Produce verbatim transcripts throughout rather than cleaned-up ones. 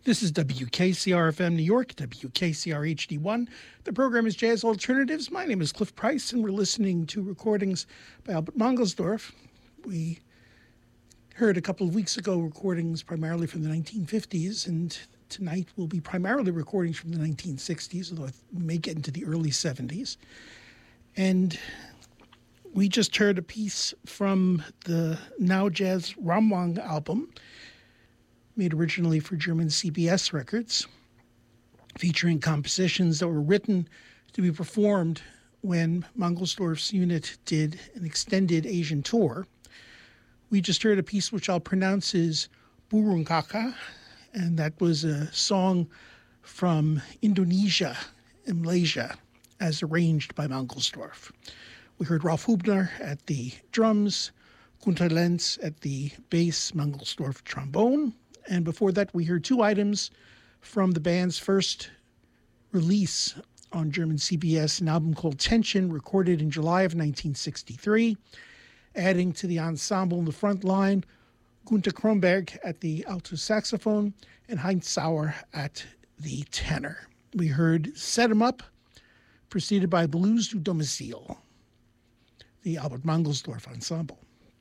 This is W K C R F M New York, W K C R H D one. The program is Jazz Alternatives. My name is Cliff Price, and we're listening to recordings by Albert Mangelsdorf. We heard a couple of weeks ago recordings primarily from the nineteen fifties, and tonight we'll be primarily recordings from the nineteen sixties, although we may get into the early seventies. And we just heard a piece from the Now Jazz Ramwang album, made originally for German C B S Records, featuring compositions that were written to be performed when Mangelsdorf's unit did an extended Asian tour. We just heard a piece which I'll pronounce as Burung Kakak, and that was a song from Indonesia and Malaysia as arranged by Mangelsdorf. We heard Ralf Hubner at the drums, Gunter Lenz at the bass, Mangelsdorf trombone, and before that, we heard two items from the band's first release on German C B S, an album called Tension, recorded in July of nineteen sixty-three. Adding to the ensemble in the front line, Gunter Kronberg at the alto saxophone and Heinz Sauer at the tenor. We heard Set 'em Up, preceded by Blues du Domicile, the Albert Mangelsdorf Ensemble.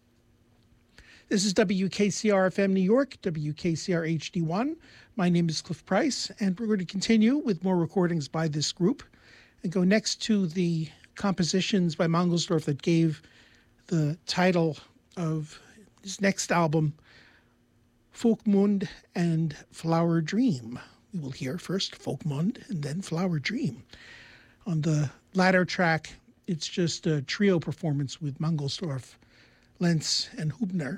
This is W K C R F M New York, W K C R H D one. My name is Cliff Price, and we're going to continue with more recordings by this group and go next to the compositions by Mangelsdorf that gave the title of his next album, Folkmund and Flower Dream. We will hear first Folkmund and then Flower Dream. On the latter track, it's just a trio performance with Mangelsdorf, Lenz, and Hubner.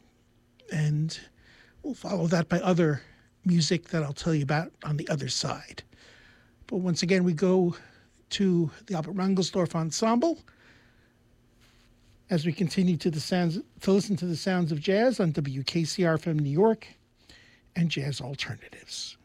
And we'll follow that by other music that I'll tell you about on the other side. But once again, we go to the Albert Mangelsdorf Ensemble as we continue to the sounds to listen to the sounds of jazz on W K C R F M New York and Jazz Alternatives.